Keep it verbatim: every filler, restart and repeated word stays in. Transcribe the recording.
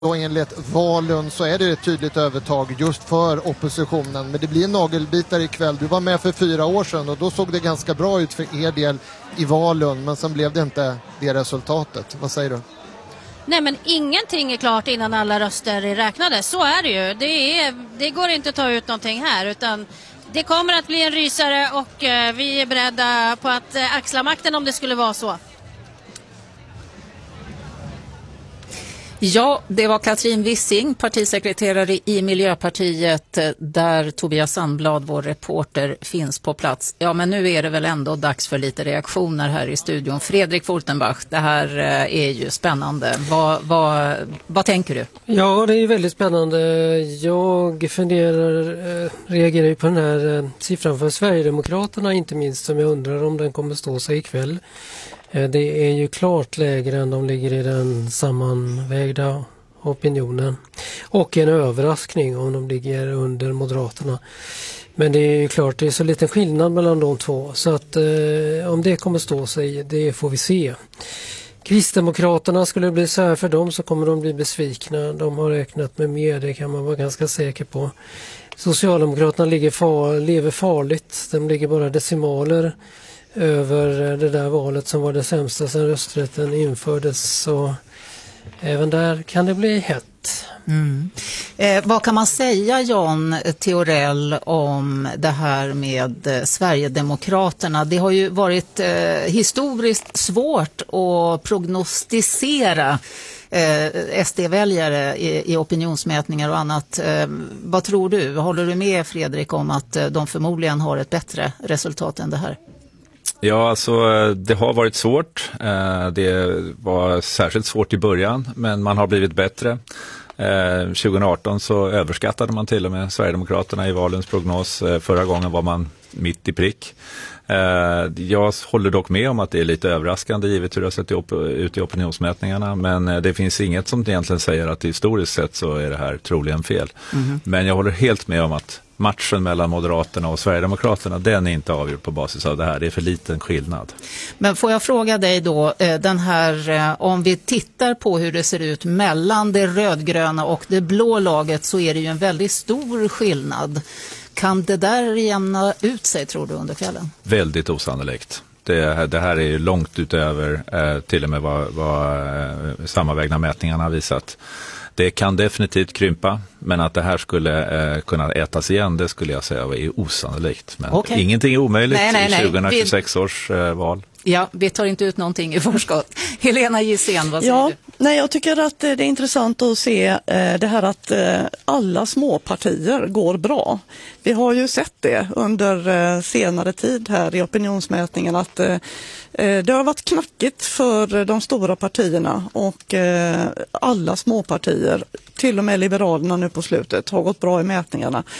Och enligt Valund så är det ett tydligt övertag just för oppositionen. Men det blir en nagelbitare ikväll. Du var med för fyra år sedan och då såg det ganska bra ut för er del i Valund. Men sen blev det inte det resultatet. Vad säger du? Nej, men ingenting är klart innan alla röster är räknade. Så är det ju. Det, är, det går inte att ta ut någonting här, utan det kommer att bli en rysare och eh, vi är beredda på att eh, axla makten om det skulle vara så. Ja, det var Katrin Wissing, partisekreterare i Miljöpartiet, där Tobias Sandblad, vår reporter, finns på plats. Ja, men nu är det väl ändå dags för lite reaktioner här i studion. Fredrik Fultenbach, det här är ju spännande. Vad, vad, vad tänker du? Ja, det är väldigt spännande. Jag funderar, reagerar ju på den här siffran för Sverigedemokraterna, inte minst, som jag undrar om den kommer stå sig ikväll. Det är ju klart lägre än de ligger i den sammanvägda opinionen. Och en överraskning om de ligger under Moderaterna. Men det är ju klart, det är så liten skillnad mellan de två. Så att eh, om det kommer stå sig, det får vi se. Kristdemokraterna, skulle det bli så här för dem så kommer de bli besvikna. De har räknat med mer, det kan man vara ganska säker på. Socialdemokraterna ligger far, lever farligt. De ligger bara decimaler över det där valet som var det sämsta sedan rösträtten infördes, så även där kan det bli hett. Mm. Eh, vad kan man säga, Jan Theorell, om det här med eh, Sverigedemokraterna? Det har ju varit eh, historiskt svårt att prognostisera eh, S D-väljare i, i opinionsmätningar och annat. Eh, vad tror du? Håller du med, Fredrik, om att eh, de förmodligen har ett bättre resultat än det här? Ja, alltså det har varit svårt. Det var särskilt svårt i början, men man har blivit bättre. tjugo arton så överskattade man till och med Sverigedemokraterna i valens prognos. Förra gången var man mitt i prick. Jag håller dock med om att det är lite överraskande givet hur det har sett ut i opinionsmätningarna, men det finns inget som egentligen säger att historiskt sett så är det här troligen fel. Mm. Men jag håller helt med om att matchen mellan Moderaterna och Sverigedemokraterna, den är inte avgjord på basis av det här. Det är för liten skillnad. Men får jag fråga dig då, den här, om vi tittar på hur det ser ut mellan det rödgröna och det blå laget, så är det ju en väldigt stor skillnad. Kan det där jämna ut sig, tror du, under kvällen? Väldigt osannolikt. Det, det här är ju långt utöver eh, till och med vad, vad eh, sammanvägna mätningarna har visat. Det kan definitivt krympa, men att det här skulle eh, kunna ätas igen, det skulle jag säga är osannolikt. Men okay. Ingenting är omöjligt nej, nej, nej. i tjugohundratjugosex vi... års eh, val. Ja, vi tar inte ut någonting i förskott. Helena Gissén, vad säger ja, du? Nej, jag tycker att det är intressant att se eh, det här att eh, alla små partier går bra. Vi har ju sett det under eh, senare tid här i opinionsmätningen att eh, det har varit knackigt för de stora partierna och eh, alla små partier, till och med Liberalerna nu på slutet, har gått bra i mätningarna.